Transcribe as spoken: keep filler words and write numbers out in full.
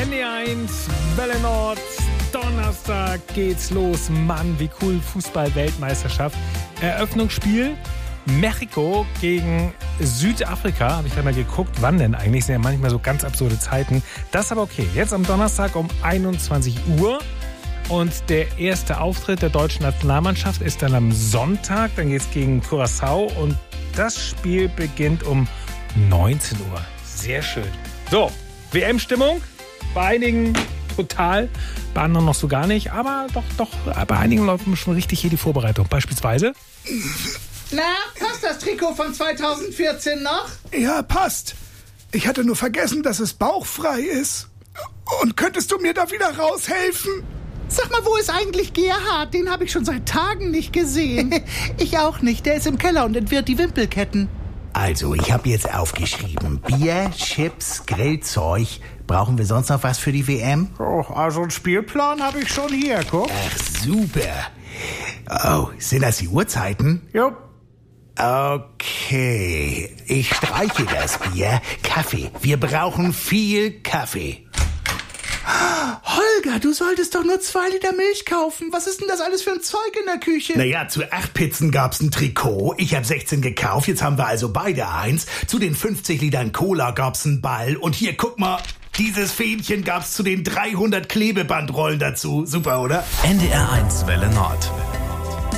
N D R eins, Welle Nord, Donnerstag geht's los. Mann, wie cool, Fußball-Weltmeisterschaft. Eröffnungsspiel Mexiko gegen Südafrika. Habe ich da mal geguckt, wann denn eigentlich? Das sind ja manchmal so ganz absurde Zeiten. Das ist aber okay. Jetzt am Donnerstag um einundzwanzig Uhr. Und der erste Auftritt der deutschen Nationalmannschaft ist dann am Sonntag. Dann geht's gegen Curaçao. Und das Spiel beginnt um neunzehn Uhr. Sehr schön. So, W M-Stimmung. Bei einigen total, bei anderen noch so gar nicht. Aber doch, doch, bei einigen läuft schon richtig hier die Vorbereitung. Beispielsweise... Na, passt das Trikot von zweitausendvierzehn noch? Ja, passt. Ich hatte nur vergessen, dass es bauchfrei ist. Und könntest du mir da wieder raushelfen? Sag mal, wo ist eigentlich Gerhard? Den habe ich schon seit Tagen nicht gesehen. Ich auch nicht. Der ist im Keller und entwirrt die Wimpelketten. Also, ich habe jetzt aufgeschrieben. Bier, Chips, Grillzeug. Brauchen wir sonst noch was für die W M? Oh, also einen Spielplan habe ich schon hier, guck. Ach, super. Oh, sind das die Uhrzeiten? Jo. Okay, ich streiche das Bier. Kaffee. Wir brauchen viel Kaffee. Holger, du solltest doch nur zwei Liter Milch kaufen. Was ist denn das alles für ein Zeug in der Küche? Naja, zu acht Pizzen gab's ein Trikot. Ich habe sechzehn gekauft, jetzt haben wir also beide eins. Zu den fünfzig Litern Cola gab's einen Ball. Und hier, guck mal, dieses Fähnchen gab's zu den dreihundert Klebebandrollen dazu. Super, oder? N D R eins Welle Nord.